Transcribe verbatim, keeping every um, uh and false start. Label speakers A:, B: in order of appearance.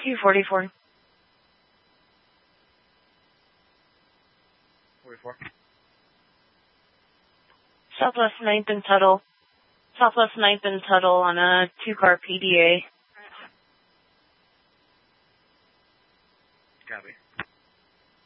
A: two forty-four.
B: forty-four.
A: Southwest ninth and Tuttle. Southwest ninth and Tuttle on a two-car P D A.
B: Copy.